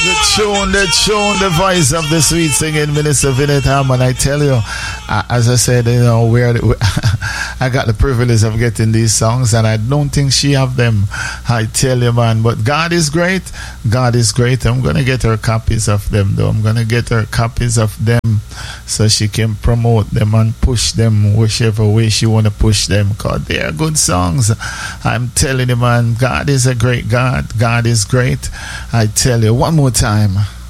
The voice of the sweet singing Minister Vinette Hammond. I tell you, as I said, you know, I got the privilege of getting these songs, and I don't think she have them. I tell you, man. But God is great. God is great. I'm gonna get her copies of them, though. I'm gonna get her copies of them so she can promote them and push them whichever way she wanna push them. Cause they are good songs. I'm telling you, man. God is a great God. God is great. I tell you, one more time.